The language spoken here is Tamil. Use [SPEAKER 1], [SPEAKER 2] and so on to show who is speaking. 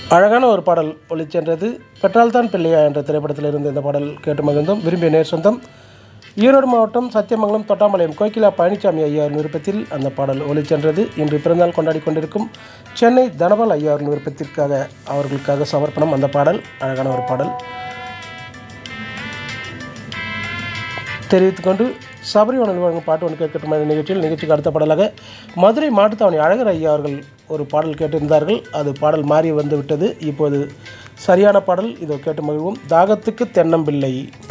[SPEAKER 1] அழகான ஒரு பாடல் ஒளிச்சென்றது. பெற்றால்தான் பிள்ளையா என்ற திரைப்படத்தில் இருந்து இந்த பாடல் கேட்டு மகிழ்ந்தோம். விரும்பிய நேர் சொந்தம் ஈரோடு மாவட்டம் சத்தியமங்கலம் தொட்டாம்பாளையம் கோகிலா பழனிசாமி ஐயா விருப்பத்தில் அந்த பாடல் ஒளிச்சென்றது. இன்று பிறந்தநாள் கொண்டாடி கொண்டிருக்கும் சென்னை தனபால் ஐயா விருப்பத்திற்காக அவர்களுக்காக சமர்ப்பணம். அந்த பாடல் அழகான ஒரு பாடல் தெரிவித்துக்கொண்டு சபரிவானல் வழங்கும் பாட்டு ஒன்று கேட்கட்டும் நிகழ்ச்சிக்கு அடுத்த பாடலாக மதுரை மாட்டுத்தாவணி அழகர் ஐயா அவர்கள் ஒரு பாடல் கேட்டிருந்தார்கள். அது பாடல் மாறி வந்து விட்டது. இப்போது சரியான பாடல் இதோ கேட்டு மகிழ்வோம். தாகத்துக்கு தென்னம்பிள்ளை.